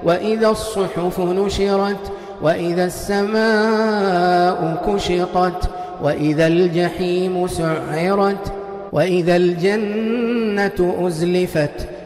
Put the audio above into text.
وإذا الصحف نشرت وإذا السماء كشطت وإذا الجحيم سعرت وإذا الجنة أزلفت